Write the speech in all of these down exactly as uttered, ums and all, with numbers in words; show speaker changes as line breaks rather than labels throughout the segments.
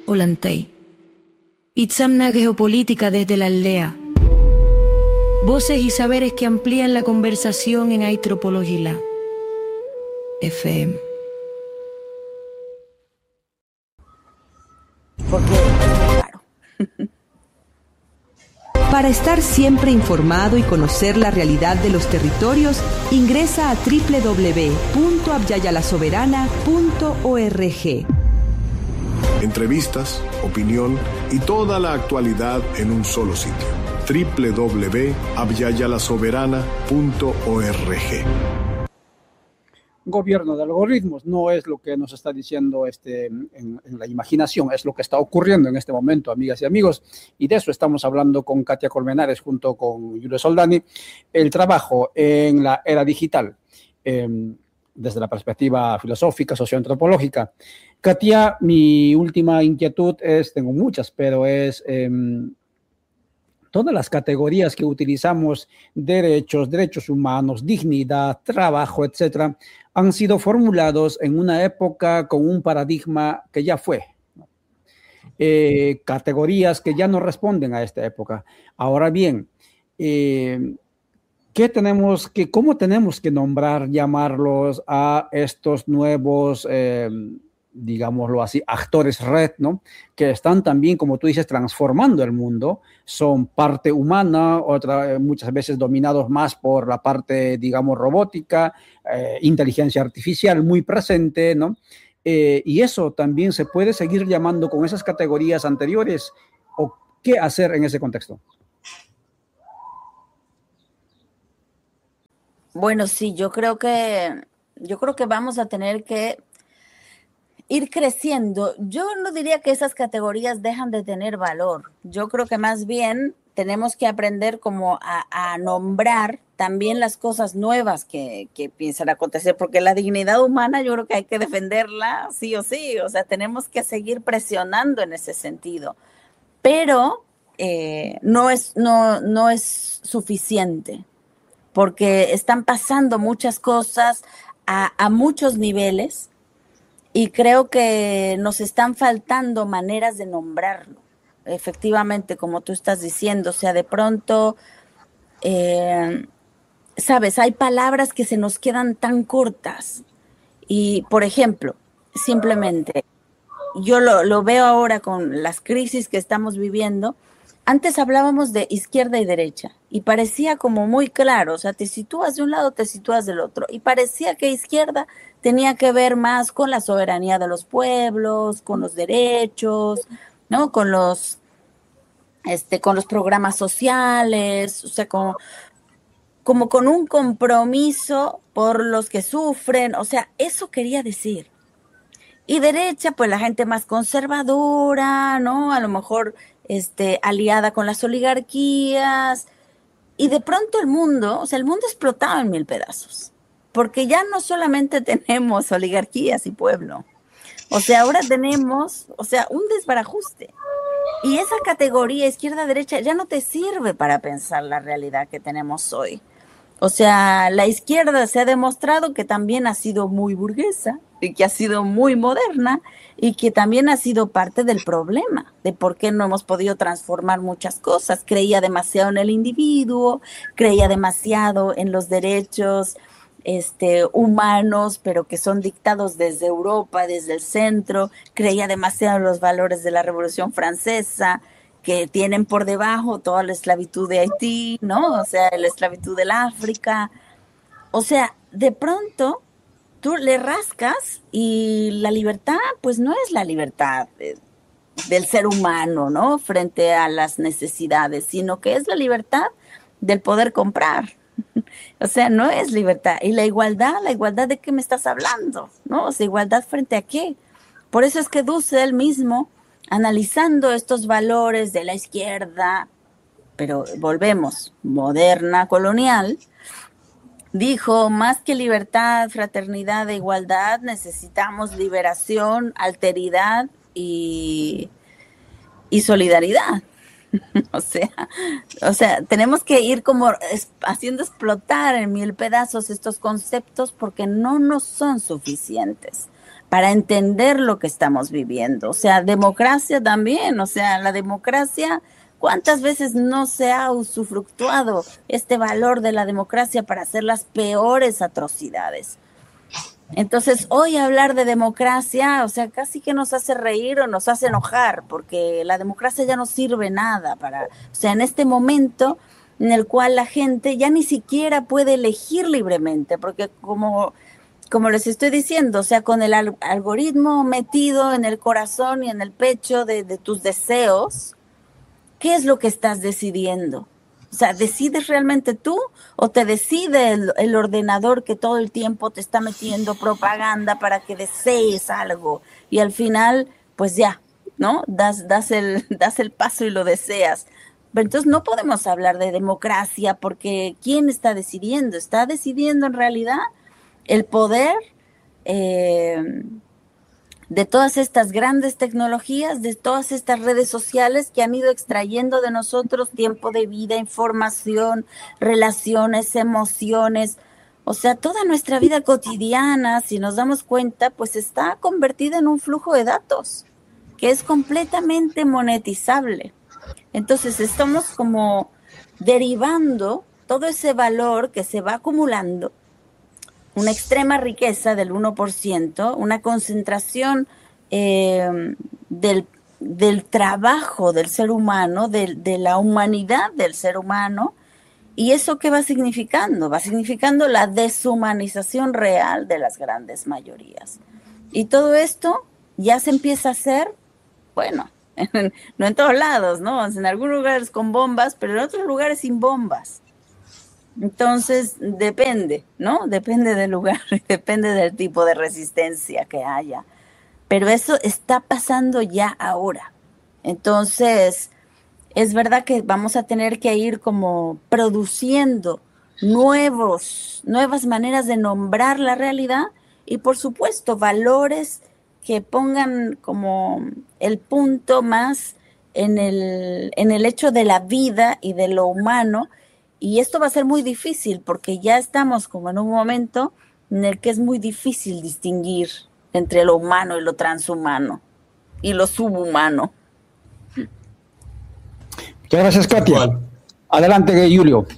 Olantay. Itzamna Geopolítica desde la aldea. Voces y saberes que amplían la conversación en Aitropologila. F M.
Porque es claro.
Para estar siempre informado y conocer la realidad de los territorios, ingresa a doble u doble u doble u punto abyayalasoberana punto org.
Entrevistas, opinión y toda la actualidad en un solo sitio. doble u doble u doble u punto abyayalasoberana punto org.
Gobierno de algoritmos no es lo que nos está diciendo este, en, en la imaginación, es lo que está ocurriendo en este momento, amigas y amigos, y de eso estamos hablando con Katia Colmenares junto con Julio Soldani, el trabajo en la era digital, eh, desde la perspectiva filosófica, socioantropológica. Katia, mi última inquietud es, tengo muchas, pero es... Eh, todas las categorías que utilizamos, derechos, derechos humanos, dignidad, trabajo, etcétera, han sido formulados en una época con un paradigma que ya fue. Eh, categorías que ya no responden a esta época. Ahora bien, eh, ¿qué tenemos que, cómo tenemos que nombrar, llamarlos a estos nuevos eh, digámoslo así, actores red, ¿no? Que están también, como tú dices, transformando el mundo, son parte humana, otra, muchas veces dominados más por la parte, digamos, robótica, eh, inteligencia artificial muy presente, ¿no? Eh, y eso también se puede seguir llamando con esas categorías anteriores, ¿o qué hacer en ese contexto?
Bueno, sí, yo creo que, yo creo que vamos a tener que ir creciendo. Yo no diría que esas categorías dejan de tener valor. Yo creo que más bien tenemos que aprender como a, a nombrar también las cosas nuevas que, que piensan acontecer, porque la dignidad humana yo creo que hay que defenderla sí o sí. O sea, tenemos que seguir presionando en ese sentido. Pero eh, no es, no, no es suficiente, porque están pasando muchas cosas a, a muchos niveles. Y creo que nos están faltando maneras de nombrarlo, efectivamente, como tú estás diciendo. O sea, de pronto, eh, sabes, hay palabras que se nos quedan tan cortas. Y, por ejemplo, simplemente, yo lo, lo veo ahora con las crisis que estamos viviendo. Antes hablábamos de izquierda y derecha y parecía como muy claro, o sea, te sitúas de un lado, te sitúas del otro, y parecía que izquierda tenía que ver más con la soberanía de los pueblos, con los derechos, ¿no? Con los, este, con los programas sociales, o sea, como, como con un compromiso por los que sufren, o sea, eso quería decir. Y derecha, pues la gente más conservadora, ¿no? A lo mejor este, aliada con las oligarquías. Y de pronto el mundo, o sea, el mundo explotaba en mil pedazos. Porque ya no solamente tenemos oligarquías y pueblo. O sea, ahora tenemos, o sea, un desbarajuste. Y esa categoría izquierda-derecha ya no te sirve para pensar la realidad que tenemos hoy. O sea, la izquierda se ha demostrado que también ha sido muy burguesa y que ha sido muy moderna y que también ha sido parte del problema de por qué no hemos podido transformar muchas cosas. Creía demasiado en el individuo, creía demasiado en los derechos este, humanos, pero que son dictados desde Europa, desde el centro. Creía demasiado en los valores de la Revolución Francesa, que tienen por debajo toda la esclavitud de Haití, ¿no? O sea, la esclavitud del África. O sea, de pronto tú le rascas y la libertad, pues no es la libertad de, del ser humano, ¿no? Frente a las necesidades, sino que es la libertad del poder comprar. O sea, no es libertad. Y la igualdad, ¿la igualdad de qué me estás hablando? ¿No? O sea, ¿igualdad frente a qué? Por eso es que Dussel mismo, analizando estos valores de la izquierda, pero volvemos, moderna, colonial, dijo, más que libertad, fraternidad e igualdad, necesitamos liberación, alteridad y, y solidaridad. O sea, o sea, tenemos que ir como es, haciendo explotar en mil pedazos estos conceptos porque no nos son suficientes. para entender lo que estamos viviendo. O sea, democracia también, o sea, la democracia, ¿cuántas veces no se ha usufructuado este valor de la democracia para hacer las peores atrocidades? Entonces, hoy hablar de democracia, o sea, casi que nos hace reír o nos hace enojar, porque la democracia ya no sirve nada para, o sea, en este momento en el cual la gente ya ni siquiera puede elegir libremente, porque como, como les estoy diciendo, o sea, con el al- algoritmo metido en el corazón y en el pecho de, de tus deseos, ¿qué es lo que estás decidiendo? O sea, ¿decides realmente tú o te decide el, el ordenador que todo el tiempo te está metiendo propaganda para que desees algo? Y al final, pues ya, ¿no? Das, das, el, das el paso y lo deseas. Pero entonces no podemos hablar de democracia porque ¿quién está decidiendo? Está decidiendo en realidad el poder eh, de todas estas grandes tecnologías, de todas estas redes sociales que han ido extrayendo de nosotros tiempo de vida, información, relaciones, emociones. O sea, toda nuestra vida cotidiana, si nos damos cuenta, pues está convertida en un flujo de datos que es completamente monetizable. Entonces estamos como derivando todo ese valor que se va acumulando, una extrema riqueza del uno por ciento, una concentración eh, del, del trabajo del ser humano, de, de la humanidad del ser humano. ¿Y eso qué va significando? Va significando la deshumanización real de las grandes mayorías. Y todo esto ya se empieza a hacer, bueno, en, no en todos lados, ¿no? En algunos lugares con bombas, pero en otros lugares sin bombas. Entonces, depende, ¿no? Depende del lugar, depende del tipo de resistencia que haya. Pero eso está pasando ya ahora. Entonces, es verdad que vamos a tener que ir como produciendo nuevos, nuevas maneras de nombrar la realidad y, por supuesto, valores que pongan como el punto más en el, en el hecho de la vida y de lo humano. Y esto va a ser muy difícil porque ya estamos como en un momento en el que es muy difícil distinguir entre lo humano y lo transhumano y lo subhumano.
Muchas gracias, Katia.
Igual.
Adelante, Julio.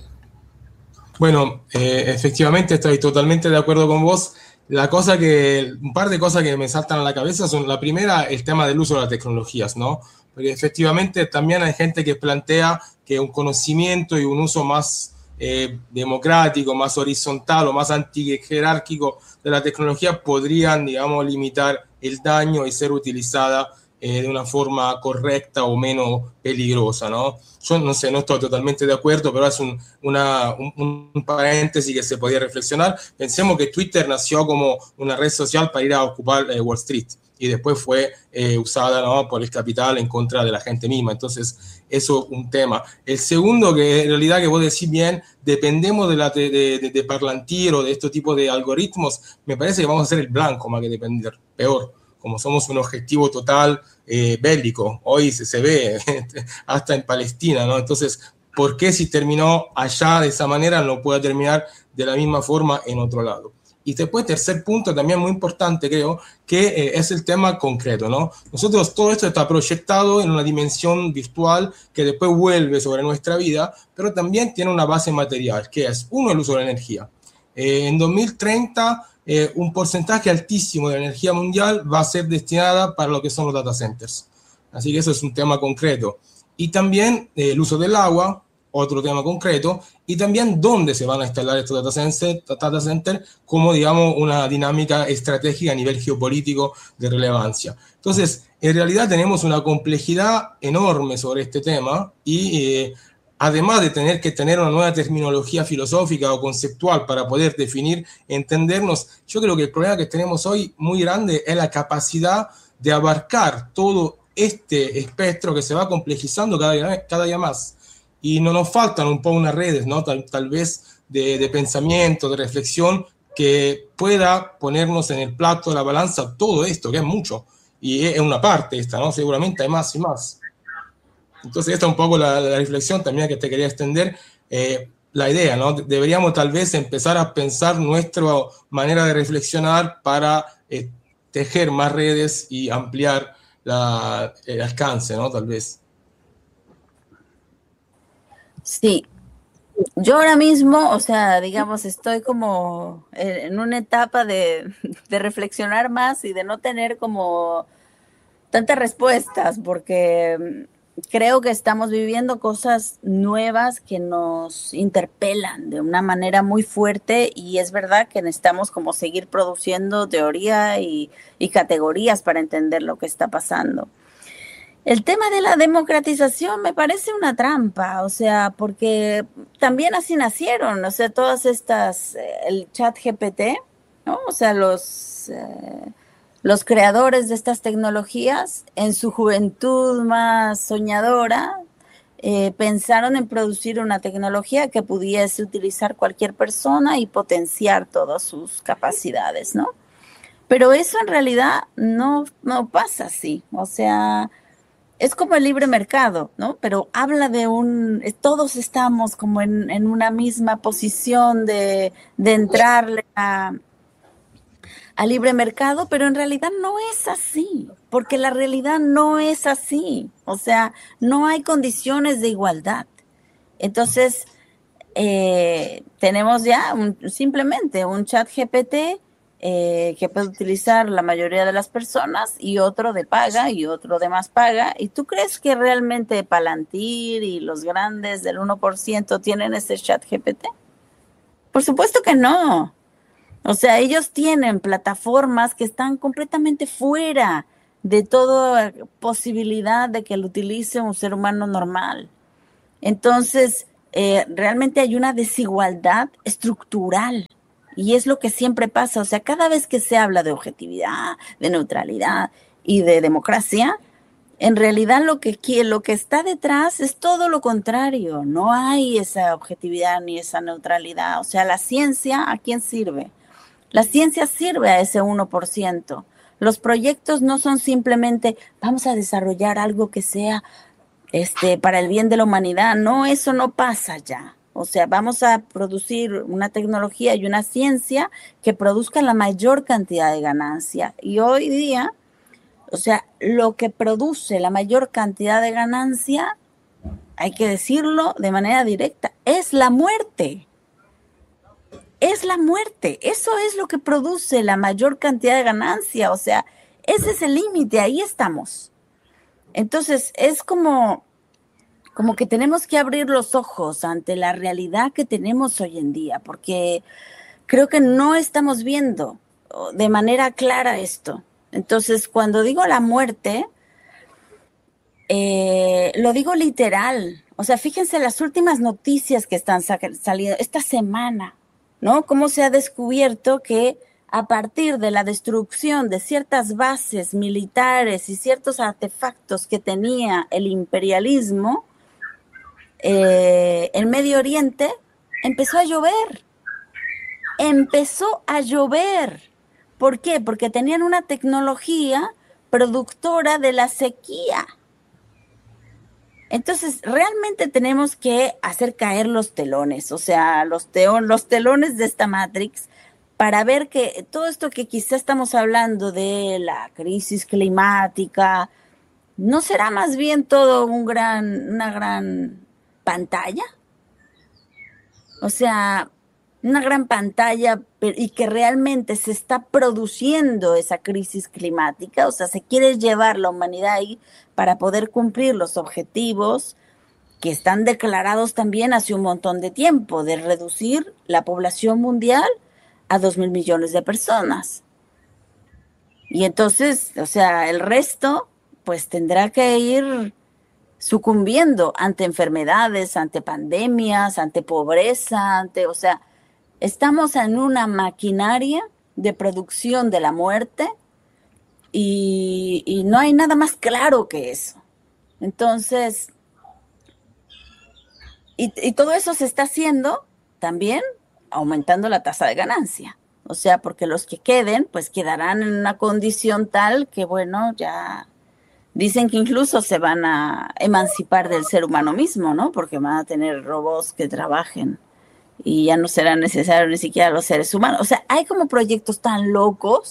Bueno, eh, efectivamente estoy totalmente de acuerdo con vos. La cosa que, un par de cosas que me saltan a la cabeza son, la primera, el tema del uso de las tecnologías, ¿no? Porque efectivamente también hay gente que plantea que un conocimiento y un uso más eh, democrático, más horizontal o más antijerárquico de la tecnología podrían, digamos, limitar el daño y ser utilizada eh, de una forma correcta o menos peligrosa, ¿no? Yo no sé, no estoy totalmente de acuerdo, pero es un, una, un, un paréntesis que se podía reflexionar. Pensemos que Twitter nació como una red social para ir a ocupar eh, Wall Street y después fue eh, usada, ¿no?, por el capital en contra de la gente misma. Entonces, eso es un tema. El segundo, que en realidad que vos decís bien, dependemos de, la, de, de, de Parlantir o de este tipo de algoritmos, me parece que vamos a ser el blanco más que depender, peor. Como somos un objetivo total eh, bélico, hoy se, se ve hasta en Palestina, ¿no? Entonces, ¿por qué si terminó allá de esa manera no puede terminar de la misma forma en otro lado? Y después, tercer punto, también muy importante, creo, que eh, es el tema concreto, ¿no? Nosotros, todo esto está proyectado en una dimensión virtual que después vuelve sobre nuestra vida, pero también tiene una base material, que es, uno, el uso de la energía. Eh, en dos mil treinta, eh, un porcentaje altísimo de la energía mundial va a ser destinada para lo que son los data centers. Así que eso es un tema concreto. Y también eh, el uso del agua, otro tema concreto, y también dónde se van a instalar estos data centers, data center, como, digamos, una dinámica estratégica a nivel geopolítico de relevancia. Entonces, en realidad tenemos una complejidad enorme sobre este tema y eh, además de tener que tener una nueva terminología filosófica o conceptual para poder definir, entendernos, yo creo que el problema que tenemos hoy muy grande es la capacidad de abarcar todo este espectro que se va complejizando cada día, cada día más. Y no nos faltan un poco unas redes, ¿no? Tal, tal vez de, de pensamiento, de reflexión, que pueda ponernos en el plato de la balanza todo esto, que es mucho. Y es una parte esta, ¿no? Seguramente hay más y más. Entonces, esta es un poco la, la reflexión también que te quería extender. Eh, la idea, ¿no? Deberíamos tal vez empezar a pensar nuestra manera de reflexionar para eh, tejer más redes y ampliar la, el alcance, ¿no? Tal vez.
Sí. Yo ahora mismo, o sea, digamos, estoy como en una etapa de, de reflexionar más y de no tener como tantas respuestas, porque creo que estamos viviendo cosas nuevas que nos interpelan de una manera muy fuerte, y es verdad que necesitamos como seguir produciendo teoría y, y categorías para entender lo que está pasando. El tema de la democratización me parece una trampa, o sea, porque también así nacieron, o sea, todas estas, el chat G P T, ¿no? O sea, los, eh, los creadores de estas tecnologías, en su juventud más soñadora, eh, pensaron en producir una tecnología que pudiese utilizar cualquier persona y potenciar todas sus capacidades, ¿no? Pero eso en realidad no, no pasa así, o sea... Es como el libre mercado, ¿no? Pero habla de un... Todos estamos como en, en una misma posición de, de entrarle a, a libre mercado, pero en realidad no es así, porque la realidad no es así. O sea, no hay condiciones de igualdad. Entonces, eh, tenemos ya un, simplemente un chat G P T Eh, que puede utilizar la mayoría de las personas, y otro de paga y otro de más paga. ¿Y tú crees que realmente Palantir y los grandes del uno por ciento tienen ese chat G P T? Por supuesto que no. O sea, ellos tienen plataformas que están completamente fuera de toda posibilidad de que lo utilice un ser humano normal. Entonces, eh, realmente hay una desigualdad estructural. Y es lo que siempre pasa, o sea, cada vez que se habla de objetividad, de neutralidad y de democracia, en realidad lo que, lo que está detrás es todo lo contrario. No hay esa objetividad ni esa neutralidad. O sea, la ciencia, ¿a quién sirve? La ciencia sirve a ese uno por ciento. Los proyectos no son simplemente vamos a desarrollar algo que sea este, para el bien de la humanidad. No, eso no pasa ya. O sea, vamos a producir una tecnología y una ciencia que produzca la mayor cantidad de ganancia. Y hoy día, o sea, lo que produce la mayor cantidad de ganancia, hay que decirlo de manera directa, es la muerte. Es la muerte. Eso es lo que produce la mayor cantidad de ganancia. O sea, ese es el límite, ahí estamos. Entonces, es como... como que tenemos que abrir los ojos ante la realidad que tenemos hoy en día, porque creo que no estamos viendo de manera clara esto. Entonces, cuando digo la muerte, eh, lo digo literal. O sea, fíjense las últimas noticias que están saliendo esta semana, ¿no? Cómo se ha descubierto que a partir de la destrucción de ciertas bases militares y ciertos artefactos que tenía el imperialismo, Eh, el Medio Oriente, empezó a llover, empezó a llover. ¿Por qué? Porque tenían una tecnología productora de la sequía. Entonces, realmente tenemos que hacer caer los telones, o sea, los, teo- los telones de esta Matrix, para ver que todo esto que quizá estamos hablando de la crisis climática, ¿no será más bien todo un gran, una gran... pantalla? O sea, una gran pantalla, y que realmente se está produciendo esa crisis climática. O sea, se quiere llevar la humanidad ahí para poder cumplir los objetivos que están declarados también hace un montón de tiempo, de reducir la población mundial a dos mil millones de personas. Y entonces, o sea, el resto pues tendrá que ir sucumbiendo ante enfermedades, ante pandemias, ante pobreza, ante, o sea, estamos en una maquinaria de producción de la muerte, y, y no hay nada más claro que eso. Entonces, y, y todo eso se está haciendo también aumentando la tasa de ganancia. O sea, porque los que queden, pues quedarán en una condición tal que, bueno, ya... Dicen que incluso se van a emancipar del ser humano mismo, ¿no? Porque van a tener robots que trabajen y ya no serán necesarios ni siquiera los seres humanos. O sea, hay como proyectos tan locos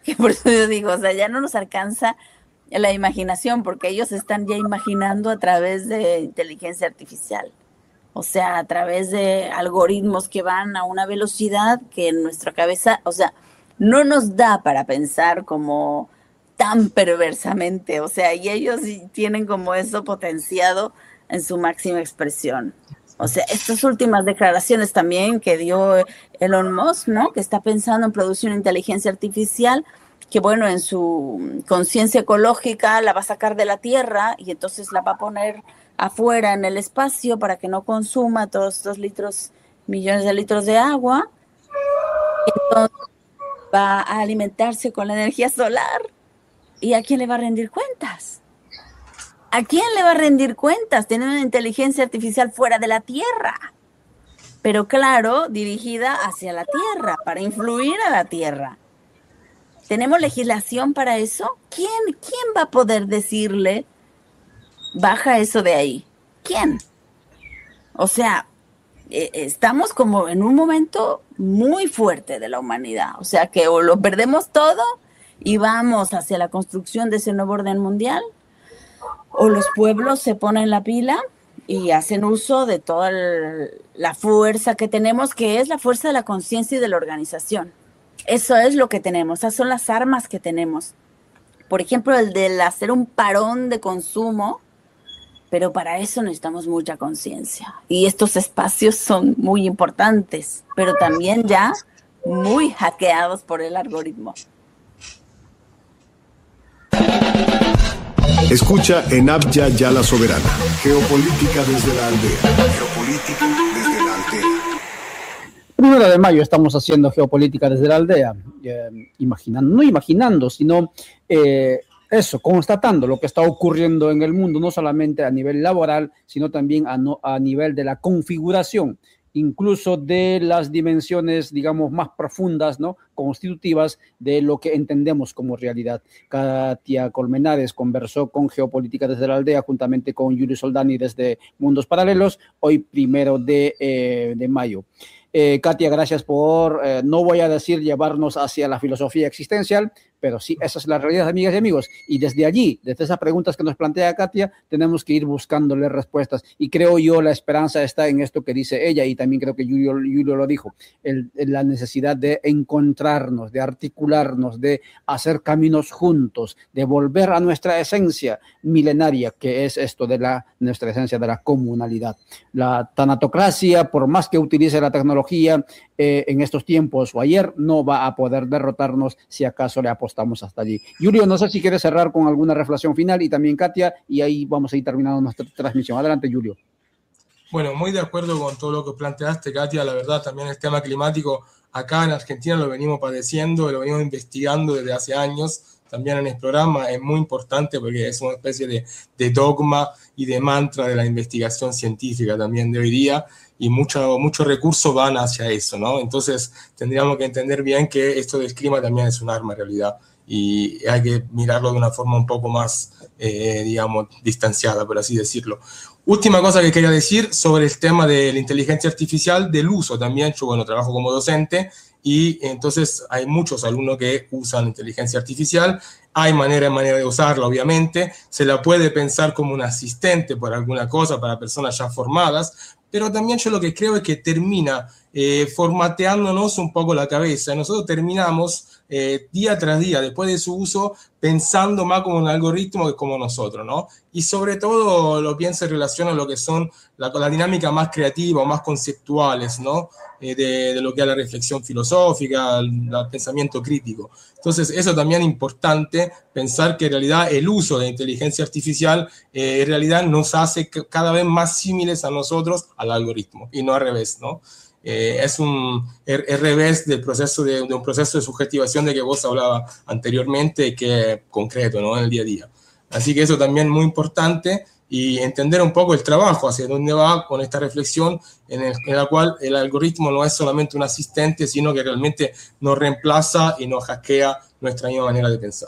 que por eso yo digo, o sea, ya no nos alcanza la imaginación, porque ellos están ya imaginando a través de inteligencia artificial. O sea, a través de algoritmos que van a una velocidad que en nuestra cabeza, o sea, no nos da para pensar como tan perversamente. O sea, y ellos tienen como eso potenciado en su máxima expresión. O sea, estas últimas declaraciones también que dio Elon Musk, ¿no? Que está pensando en producir una inteligencia artificial que, bueno, en su conciencia ecológica la va a sacar de la Tierra y entonces la va a poner afuera en el espacio para que no consuma todos estos litros, millones de litros de agua. Entonces va a alimentarse con la energía solar. ¿Y a quién le va a rendir cuentas? ¿A quién le va a rendir cuentas? Tener una inteligencia artificial fuera de la Tierra. Pero claro, dirigida hacia la Tierra, para influir a la Tierra. ¿Tenemos legislación para eso? ¿Quién, quién va a poder decirle, baja eso de ahí? ¿Quién? O sea, eh, estamos como en un momento muy fuerte de la humanidad. O sea, que o lo perdemos todo y vamos hacia la construcción de ese nuevo orden mundial, o los pueblos se ponen la pila y hacen uso de toda el, la fuerza que tenemos, que es la fuerza de la conciencia y de la organización. Eso es lo que tenemos, esas son las armas que tenemos. Por ejemplo, el de hacer un parón de consumo, pero para eso necesitamos mucha conciencia. Y estos espacios son muy importantes, pero también ya muy hackeados por el algoritmo.
Escucha en Abya Yala Soberana. Geopolítica desde la aldea. Geopolítica desde la aldea.
Primero de mayo estamos haciendo geopolítica desde la aldea, eh, imaginando, no imaginando, sino eh, eso, constatando lo que está ocurriendo en el mundo, no solamente a nivel laboral, sino también a, no, a nivel de la configuración, incluso de las dimensiones, digamos, más profundas, ¿no?, constitutivas de lo que entendemos como realidad. Katia Colmenares conversó con Geopolítica desde la aldea, juntamente con Julio Soldani desde Mundos Paralelos, hoy primero de, eh, de mayo. Eh, Katia, gracias por, eh, no voy a decir llevarnos hacia la filosofía existencial, pero sí, esa es la realidad, amigas y amigos. Y desde allí, desde esas preguntas que nos plantea Katia, tenemos que ir buscándole respuestas. Y creo yo, la esperanza está en esto que dice ella, y también creo que Julio, Julio lo dijo, el, la necesidad de encontrarnos, de articularnos, de hacer caminos juntos, de volver a nuestra esencia milenaria, que es esto de la, nuestra esencia de la comunalidad. La tanatocracia, por más que utilice la tecnología eh, en estos tiempos o ayer, no va a poder derrotarnos si acaso le apostamos hasta allí. Julio, no sé si quieres cerrar con alguna reflexión final, y también Katia, y ahí vamos a ir terminando nuestra transmisión. Adelante, Julio.
Bueno, muy de acuerdo con todo lo que planteaste, Katia. La verdad, también el tema climático acá en Argentina lo venimos padeciendo, lo venimos investigando desde hace años. También en el programa es muy importante porque es una especie de, de dogma y de mantra de la investigación científica también de hoy día, y muchos mucho recursos van hacia eso, ¿no? Entonces tendríamos que entender bien que esto del clima también es un arma en realidad, y hay que mirarlo de una forma un poco más, eh, digamos, distanciada, por así decirlo. Última cosa que quería decir sobre el tema de la inteligencia artificial, del uso también. Yo, bueno, trabajo como docente, y entonces hay muchos alumnos que usan inteligencia artificial. Hay manera y manera de usarla, obviamente. Se la puede pensar como un asistente por alguna cosa para personas ya formadas, pero también yo lo que creo es que termina eh, formateándonos un poco la cabeza. Nosotros terminamos eh, día tras día, después de su uso, pensando más como un algoritmo que como nosotros, ¿no? Y sobre todo lo pienso en relación a lo que son la, la dinámica más creativa o más conceptuales, ¿no? Eh, de, de lo que es la reflexión filosófica, el, el pensamiento crítico. Entonces, eso también es importante, pensar que en realidad el uso de la inteligencia artificial eh, en realidad nos hace cada vez más similares a nosotros, al algoritmo, y no al revés, ¿no? Eh, es un el, el revés del proceso de, de un proceso de subjetivación de que vos hablaba anteriormente, que es concreto, ¿no?, en el día a día. Así que eso también es muy importante, y entender un poco el trabajo, hacia dónde va con esta reflexión en, el, en la cual el algoritmo no es solamente un asistente, sino que realmente nos reemplaza y nos hackea nuestra misma manera de pensar.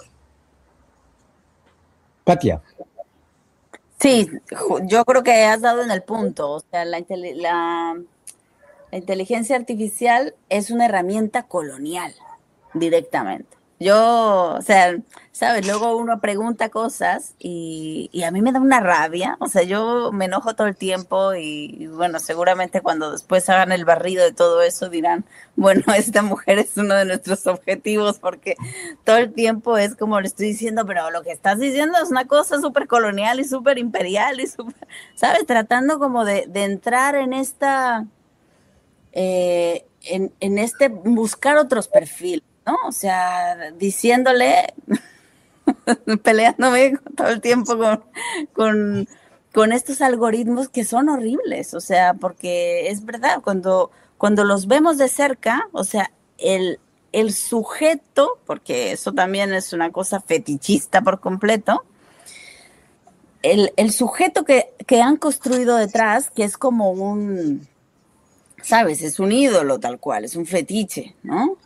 Katia.
Sí, yo creo que has dado en el punto. O sea, la, la, la inteligencia artificial es una herramienta colonial, directamente. Yo, o sea, ¿sabes? Luego uno pregunta cosas y, y a mí me da una rabia. O sea, yo me enojo todo el tiempo y, y bueno, seguramente cuando después hagan el barrido de todo eso dirán, bueno, esta mujer es uno de nuestros objetivos porque todo el tiempo es como le estoy diciendo, pero lo que estás diciendo es una cosa súper colonial y súper imperial y súper, ¿sabes? Tratando como de, de entrar en esta, eh, en, en este, buscar otros perfiles. ¿No? O sea, diciéndole, peleándome todo el tiempo con, con, con estos algoritmos que son horribles, o sea, porque es verdad, cuando, cuando los vemos de cerca, o sea, el, el sujeto, porque eso también es una cosa fetichista por completo, el, el sujeto que, que han construido detrás, que es como un, ¿sabes? Es un ídolo tal cual, es un fetiche, ¿no?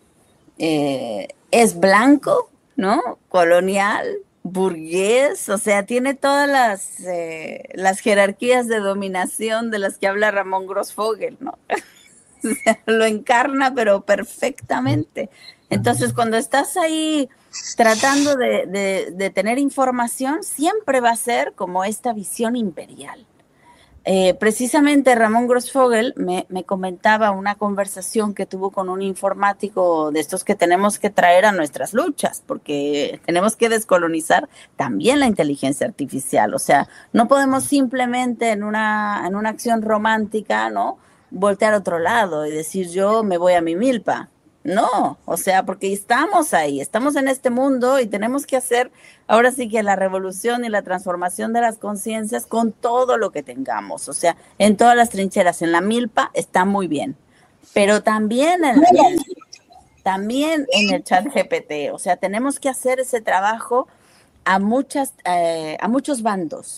Eh, es blanco, ¿no? Colonial, burgués, o sea, tiene todas las, eh, las jerarquías de dominación de las que habla Ramón Grossfogel, ¿no? O sea, lo encarna, pero perfectamente. Entonces, cuando estás ahí tratando de, de, de tener información, siempre va a ser como esta visión imperial. Eh, precisamente Ramón Grossfogel me, me comentaba una conversación que tuvo con un informático de estos que tenemos que traer a nuestras luchas, porque tenemos que descolonizar también la inteligencia artificial. O sea, no podemos simplemente en una, en una acción romántica, ¿no?, voltear a otro lado y decir yo me voy a mi milpa. No, o sea, porque estamos ahí, estamos en este mundo y tenemos que hacer ahora sí que la revolución y la transformación de las conciencias con todo lo que tengamos, o sea, en todas las trincheras, en la milpa está muy bien, pero también en, también en el chat G P T, o sea, tenemos que hacer ese trabajo a, muchas, eh, a muchos bandos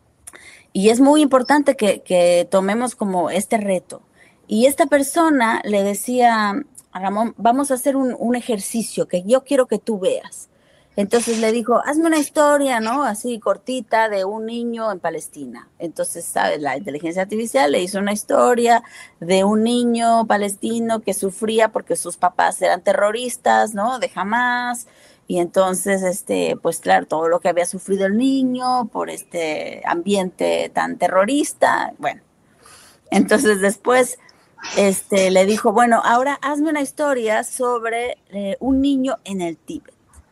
y es muy importante que, que tomemos como este reto. Y esta persona le decía... Ramón, vamos a hacer un, un ejercicio que yo quiero que tú veas. Entonces le dijo, hazme una historia, ¿no? Así cortita de un niño en Palestina. Entonces, ¿sabes? La inteligencia artificial le hizo una historia de un niño palestino que sufría porque sus papás eran terroristas, ¿no? De Hamás. Y entonces, este, pues claro, todo lo que había sufrido el niño por este ambiente tan terrorista. Bueno, entonces después... Este, le dijo, bueno, ahora hazme una historia sobre eh, un niño en el Tíbet.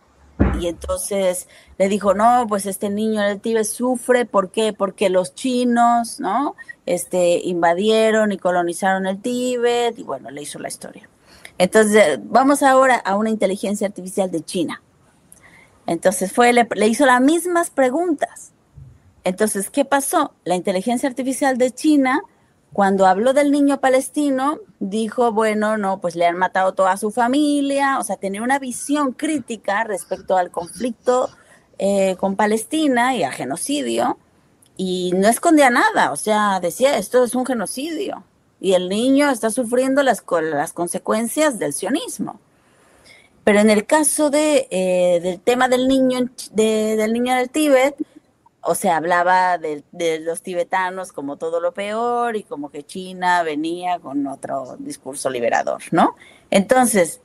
Y entonces le dijo, no, pues este niño en el Tíbet sufre, ¿por qué? Porque los chinos, ¿no? Este, invadieron y colonizaron el Tíbet, y bueno, le hizo la historia. Entonces, vamos ahora a una inteligencia artificial de China. Entonces fue, le, le hizo las mismas preguntas. Entonces, ¿qué pasó? La inteligencia artificial de China... Cuando habló del niño palestino, dijo, bueno, no, pues le han matado toda su familia, o sea, tenía una visión crítica respecto al conflicto eh, con Palestina y al genocidio, y no escondía nada, o sea, decía, esto es un genocidio, y el niño está sufriendo las, las consecuencias del sionismo. Pero en el caso de, eh, del tema del niño, de, del niño del Tíbet, o sea, hablaba de, de los tibetanos como todo lo peor y como que China venía con otro discurso liberador, ¿no? Entonces,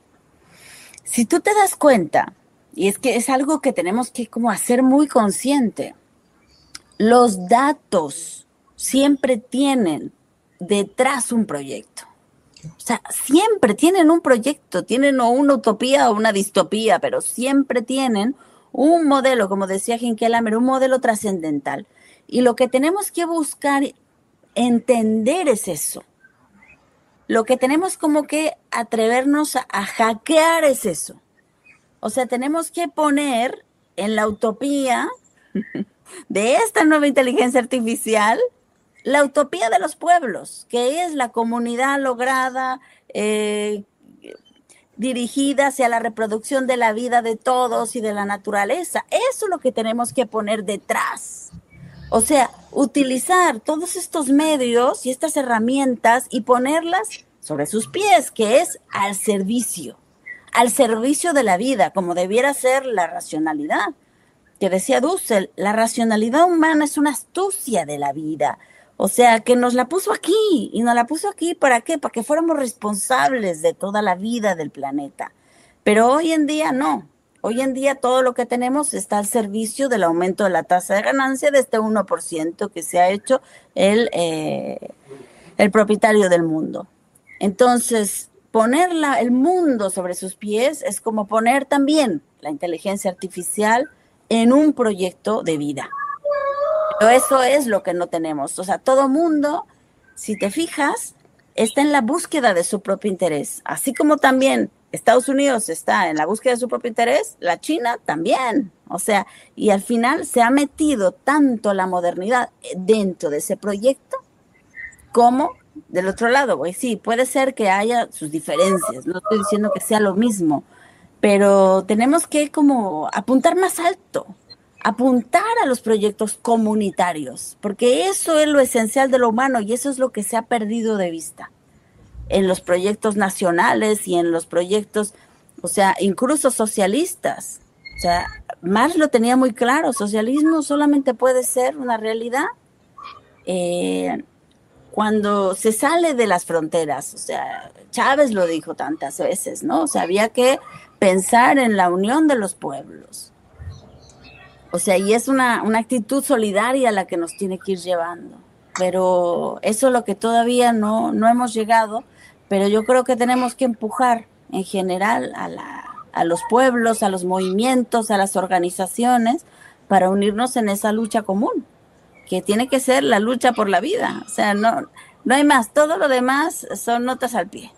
si tú te das cuenta, y es que es algo que tenemos que como hacer muy consciente, los datos siempre tienen detrás un proyecto. O sea, siempre tienen un proyecto, tienen o una utopía o una distopía, pero siempre tienen un modelo, como decía Hinkelhammer, un modelo trascendental. Y lo que tenemos que buscar, entender es eso. Lo que tenemos como que atrevernos a, a hackear es eso. O sea, tenemos que poner en la utopía de esta nueva inteligencia artificial, la utopía de los pueblos, que es la comunidad lograda, eh, dirigida hacia la reproducción de la vida de todos y de la naturaleza. Eso es lo que tenemos que poner detrás. O sea, utilizar todos estos medios y estas herramientas y ponerlas sobre sus pies, que es al servicio, al servicio de la vida, como debiera ser la racionalidad. Que decía Dussel, la racionalidad humana es una astucia de la vida. O sea, que nos la puso aquí, y nos la puso aquí, ¿para qué? Para que fuéramos responsables de toda la vida del planeta. Pero hoy en día no. Hoy en día todo lo que tenemos está al servicio del aumento de la tasa de ganancia de este uno por ciento que se ha hecho el, eh, el propietario del mundo. Entonces, poner la, el mundo sobre sus pies es como poner también la inteligencia artificial en un proyecto de vida. Pero eso es lo que no tenemos. O sea, todo mundo, si te fijas, está en la búsqueda de su propio interés. Así como también Estados Unidos está en la búsqueda de su propio interés, la China también. O sea, y al final se ha metido tanto la modernidad dentro de ese proyecto como del otro lado. Pues sí, puede ser que haya sus diferencias, no estoy diciendo que sea lo mismo, pero tenemos que como apuntar más alto, apuntar a los proyectos comunitarios, porque eso es lo esencial de lo humano y eso es lo que se ha perdido de vista en los proyectos nacionales y en los proyectos, o sea, incluso socialistas. O sea, Marx lo tenía muy claro, socialismo solamente puede ser una realidad eh, cuando se sale de las fronteras. O sea, Chávez lo dijo tantas veces, ¿no? O sea, había que pensar en la unión de los pueblos. O sea, y es una, una actitud solidaria la que nos tiene que ir llevando. Pero eso es lo que todavía no, no hemos llegado, pero yo creo que tenemos que empujar en general a, la, a los pueblos, a los movimientos, a las organizaciones, para unirnos en esa lucha común, que tiene que ser la lucha por la vida. O sea, no, no hay más, todo lo demás son notas al pie.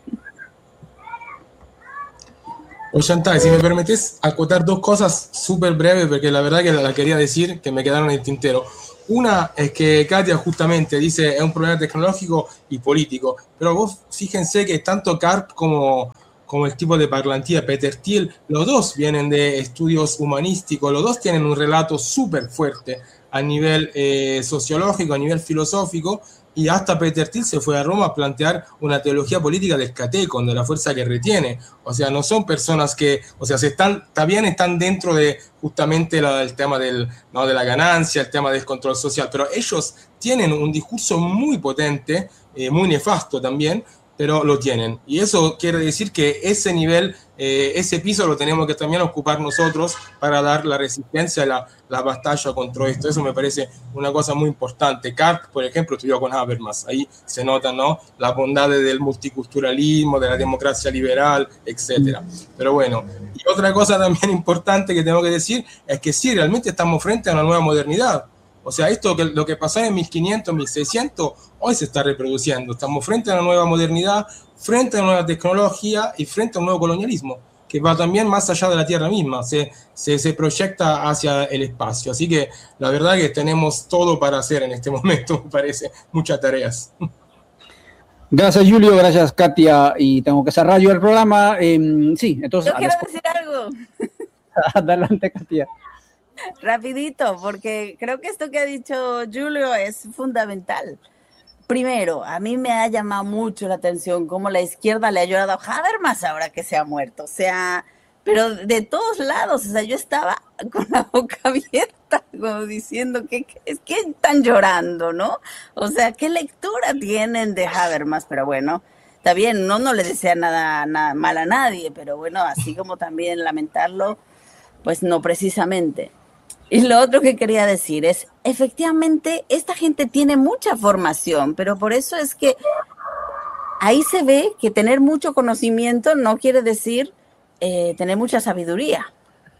Oye, Chantal, si me permites acotar dos cosas súper breves, porque la verdad que la quería decir, que me quedaron en el tintero. Una es que Katia justamente dice es un problema tecnológico y político, pero vos fíjense que tanto Karp como, como el tipo de parlantía Peter Thiel, los dos vienen de estudios humanísticos, los dos tienen un relato súper fuerte a nivel eh, sociológico, a nivel filosófico, y hasta Peter Thiel se fue a Roma a plantear una teología política del catecon, de la fuerza que retiene. O sea, no son personas que, o sea, se están, también están dentro de justamente la, el tema del, ¿no? de la ganancia, el tema del control social, pero ellos tienen un discurso muy potente, eh, muy nefasto también, pero lo tienen. Y eso quiere decir que ese nivel, eh, ese piso lo tenemos que también ocupar nosotros para dar la resistencia, la, la batalla contra esto. Eso me parece una cosa muy importante. Karp, por ejemplo, estudió con Habermas. Ahí se nota, ¿no?, las bondades del multiculturalismo, de la democracia liberal, etcétera. Pero bueno, y otra cosa también importante que tengo que decir es que sí, realmente estamos frente a una nueva modernidad. O sea, esto que lo que pasó en mil quinientos, mil seiscientos, hoy se está reproduciendo. Estamos frente a una nueva modernidad, frente a una nueva tecnología y frente a un nuevo colonialismo, que va también más allá de la Tierra misma, se, se, se proyecta hacia el espacio. Así que la verdad que tenemos todo para hacer en este momento, me parece, muchas tareas.
Gracias, Julio, gracias, Katia, y tengo que cerrar yo el programa. Eh, sí, entonces...
Yo quiero decir algo.
Adelante, Katia.
Rapidito, porque creo que esto que ha dicho Julio es fundamental. Primero, a mí me ha llamado mucho la atención cómo la izquierda le ha ayudado a Habermas ahora que se ha muerto. O sea, pero de todos lados, o sea, yo estaba con la boca abierta, como diciendo que es que están llorando, ¿no? O sea, ¿qué lectura tienen de Habermas? Pero bueno, está bien, no, no le desea nada, nada mal a nadie, pero bueno, así como también lamentarlo, pues no precisamente. Y lo otro que quería decir es, efectivamente, esta gente tiene mucha formación, pero por eso es que ahí se ve que tener mucho conocimiento no quiere decir eh, tener mucha sabiduría.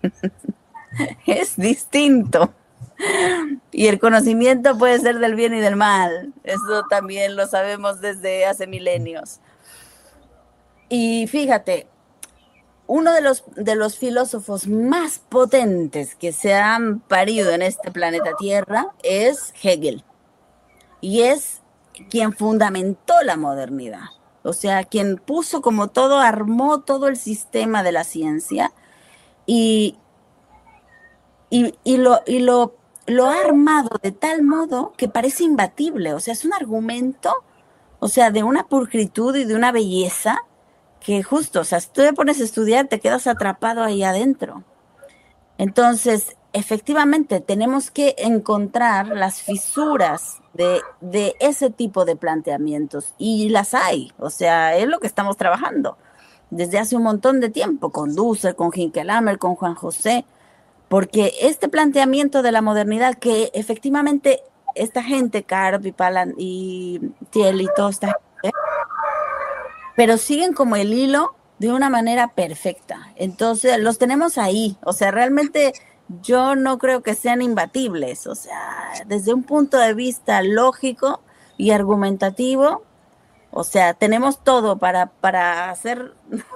Es distinto. Y el conocimiento puede ser del bien y del mal. Eso también lo sabemos desde hace milenios. Y fíjate, uno de los, de los filósofos más potentes que se han parido en este planeta Tierra es Hegel. Y es quien fundamentó la modernidad. O sea, quien puso como todo, armó todo el sistema de la ciencia y, y, y, lo, y lo, lo ha armado de tal modo que parece imbatible. O sea, es un argumento, o sea, de una pulcritud y de una belleza que justo, o sea, si tú te pones a estudiar, te quedas atrapado ahí adentro. Entonces, efectivamente, tenemos que encontrar las fisuras de, de ese tipo de planteamientos, y las hay, o sea, es lo que estamos trabajando. desde hace un montón de tiempo, con Dussel, con Hinckelhammer, con Juan José, porque este planteamiento de la modernidad que efectivamente esta gente, Karp y Palan y Thiel y toda esta gente, pero siguen como el hilo de una manera perfecta. Entonces, los tenemos ahí. O sea, realmente yo no creo que sean imbatibles. O sea, desde un punto de vista lógico y argumentativo, o sea, tenemos todo para, para hacer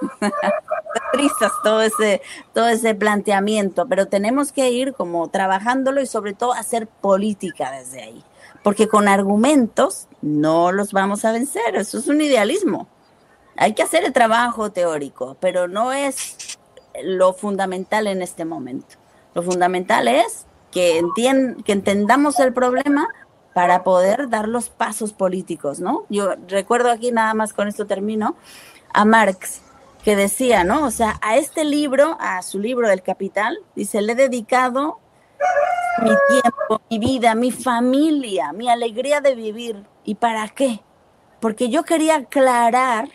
risas todo ese, todo ese planteamiento, pero tenemos que ir como trabajándolo y sobre todo hacer política desde ahí. Porque con argumentos no los vamos a vencer. Eso es un idealismo. Hay que hacer el trabajo teórico, pero no es lo fundamental en este momento. Lo fundamental es que, entien- que entendamos el problema para poder dar los pasos políticos, ¿no? Yo recuerdo aquí, nada más con esto termino, a Marx, que decía, ¿no? O sea, a este libro, a su libro del Capital, dice, le he dedicado mi tiempo, mi vida, mi familia, mi alegría de vivir. ¿Y para qué? Porque yo quería aclarar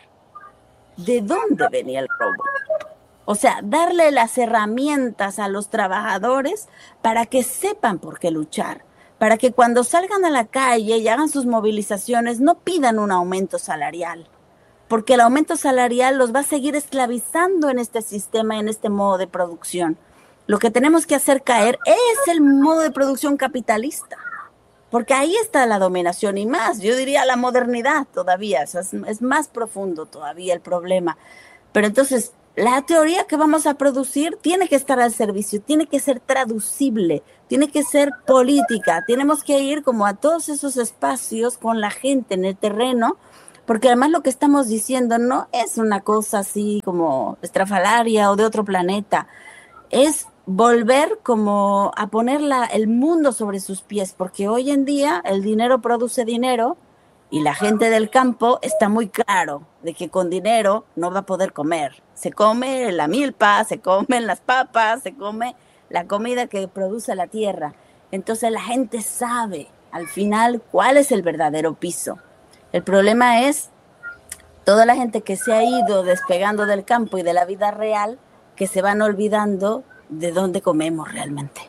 de dónde venía el robo. O sea, darle las herramientas a los trabajadores para que sepan por qué luchar, para que cuando salgan a la calle y hagan sus movilizaciones no pidan un aumento salarial, porque el aumento salarial los va a seguir esclavizando en este sistema, en este modo de producción. Lo que tenemos que hacer caer es el modo de producción capitalista, porque ahí está la dominación y más, yo diría la modernidad todavía, o sea, es, es más profundo todavía el problema. Pero entonces, la teoría que vamos a producir tiene que estar al servicio, tiene que ser traducible, tiene que ser política, tenemos que ir como a todos esos espacios con la gente en el terreno, porque además lo que estamos diciendo no es una cosa así como estrafalaria o de otro planeta, es volver como a poner la, el mundo sobre sus pies, porque hoy en día el dinero produce dinero y la gente del campo está muy claro de que con dinero no va a poder comer. Se come la milpa, se comen las papas, se come la comida que produce la tierra. Entonces la gente sabe al final cuál es el verdadero piso. El problema es toda la gente que se ha ido despegando del campo y de la vida real, que se van olvidando de dónde comemos realmente.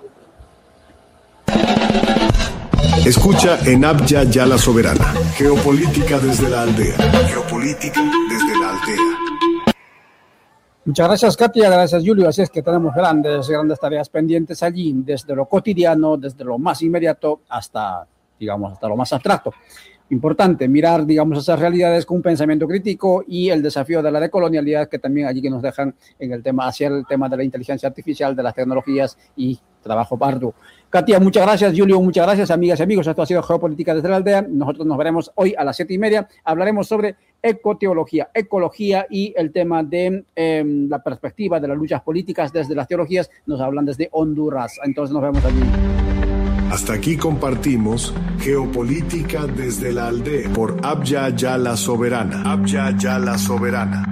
Escucha en Abya Yala Soberana. Geopolítica desde la aldea. Geopolítica desde la aldea.
Muchas gracias, Katia, gracias, Julio. Así es que tenemos grandes, grandes tareas pendientes allí, desde lo cotidiano, desde lo más inmediato hasta, digamos, hasta lo más abstracto. Importante mirar, digamos, esas realidades con un pensamiento crítico y el desafío de la decolonialidad que también allí que nos dejan en el tema, hacia el tema de la inteligencia artificial, de las tecnologías y trabajo arduo. Katia, muchas gracias. Julio, muchas gracias. Amigas y amigos, esto ha sido Geopolítica desde la aldea. Nosotros nos veremos hoy a las siete y media. Hablaremos sobre ecoteología, ecología y el tema de eh, la perspectiva de las luchas políticas desde las teologías. Nos hablan desde Honduras. Entonces nos vemos allí.
Hasta aquí compartimos Geopolítica desde la aldea por Abya Yala Soberana. Abya Yala Soberana.